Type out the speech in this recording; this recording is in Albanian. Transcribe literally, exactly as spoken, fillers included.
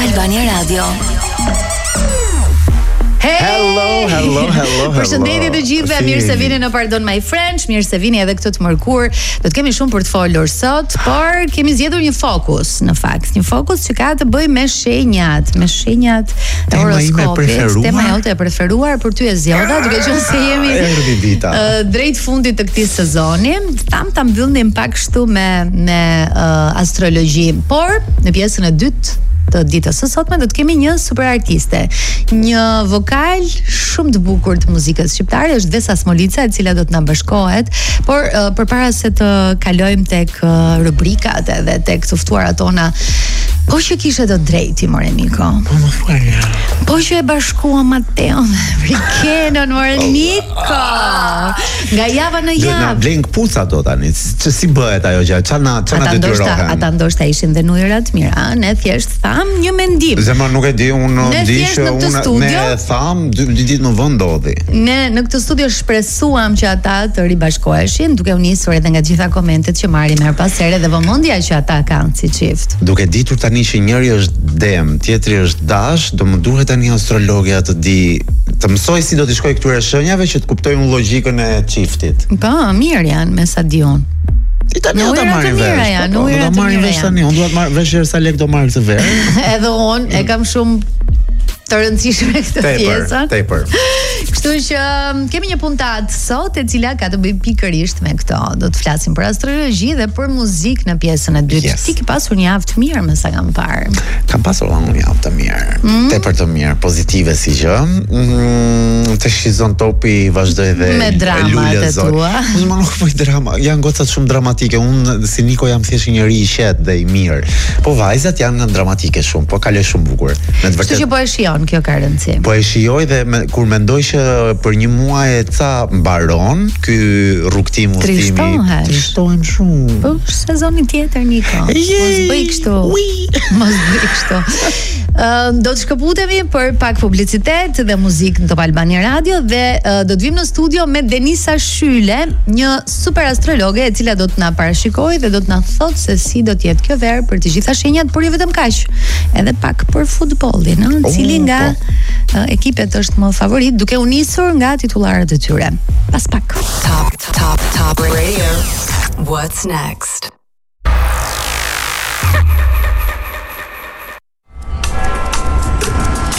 Albania Radio. Hey! Hello, hello, hello, hello. Përshëndetje të gjithëve, mirë se vini në Pardon My French, mirë se vini edhe këtë të mërkur. Do të kemi shumë për të folur sot, por kemi zgjedhur një fokus, në fakt, një fokus që ka të bëjë me shenjat, me shenjat e horoskopit. Tema jote e preferuar për ty e zgjodha, duke qenë se jemi uh, drejt fundit të këtij sezoni. Tam ta mbyllim pak kështu me me uh, astrologji, por në pjesën e dytë të ditës së sotme do të kemi një super artiste, një vokal shumë të bukur të muzikës shqiptare, është Vesa Smolica, e cila do të na bashkohet, por uh, përpara se të kalojmë tek uh, rubrikat edhe tek të ftuarat tona, po që kishe të drejti, more Niko. Po më falja. Po që e bashkua Mateo me Afrikenën, more Niko. Nga java në javë. Na blen kpuca do tani. Që si bëhet ajo gjë? Çfarë na çfarë na detyrohen? Ata ndoshta ishin dhe në ujëra të mira, ne thjesht tham një mendim. Zemra nuk e di, unë di që unë ne tham dy ditë më vonë ndodhi. Ne në këtë studio shpresuam që ata të ribashkoheshin, duke u nisur edhe nga gjitha komentet që marrim her pas here dhe vëmendja që ata kanë si çift. Duke ditur tani që njëri është dem, tjetri është dash, do më duhet tani astrologja të di, të mësoj si do të shkoj këtyre shenjave që të kuptoj unë logjikën e çiftit. Po, mirë janë me sa diun. I tani do ta marrim vesh. Do ta marrim vesh tani, unë do ta marr vesh sa lek do marr këtë verë. Edhe unë e kam shumë të rëndësishme këtë pjesë. Tepër. Kështu që kemi një puntat sot e cila ka të bëjë pikërisht me këto. Do të flasim për astrologji dhe për muzikë në pjesën e dytë. Yes. Ti ke pasur një javë të mirë, më sa kam parë. Kam pasur një javë të mirë. Mm. Tepër të mirë, pozitive si gjë. Mm, të shizon topi vazhdoi dhe me dramat e tua. Unë më nuk bëj drama. Janë gocat shumë dramatike. Unë si Niko jam thjesht një njerëz i qetë dhe i mirë. Po vajzat janë dramatike shumë, po kaloj shumë bukur. Në të vërtetë. Kështu që po e shijon, kjo ka rëndësi. Po e shijoj dhe me, kur mendoj që për një muaj e ca mbaron ky rrugtim udhëtimi. Trishtohem shumë. Po sezoni tjetër Niko. Mos bëj kështu. Mos bëj kështu. Uh, do të shkëputemi për pak publicitet dhe muzikë në Top Albania Radio dhe uh, do të vim në studio me Denisa Shyle, një super astrologe e cila do të na parashikojë dhe do të na thotë se si do të jetë kjo verë për të gjitha shenjat, por jo vetëm kaq. Edhe pak për futbollin, ëh, oh, cili nga uh, ekipet është më favorit, duke u nisur nga titullarët e tyre. Pas pak. Top, top, top radio. What's next?